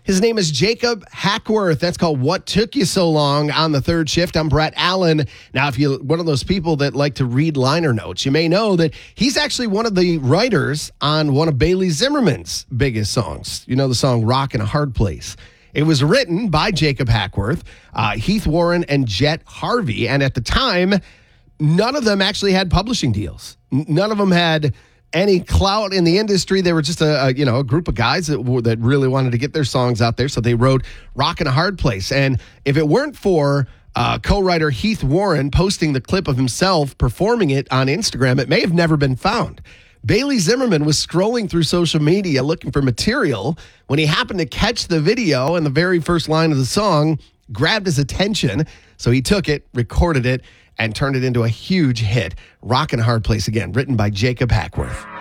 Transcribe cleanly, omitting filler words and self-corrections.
His name is Jacob Hackworth. That's called What Took You So Long on the third shift. I'm Brett Allen. Now, if you're one of those people that like to read liner notes, you may know that he's actually one of the writers on one of Bailey Zimmerman's biggest songs. You know the song Rock in a Hard Place. It was written by Jacob Hackworth, Heath Warren, and Jet Harvey. And at the time, none of them actually had publishing deals. None of them had any clout in the industry. They were just a group of guys that really wanted to get their songs out there. So they wrote Rock in a Hard Place. And if it weren't for co-writer Heath Warren posting the clip of himself performing it on Instagram, it may have never been found. Bailey Zimmerman was scrolling through social media looking for material when he happened to catch the video, and the very first line of the song grabbed his attention. So he took it, recorded it, and turned it into a huge hit. Rock in a Hard Place again, written by Jacob Hackworth.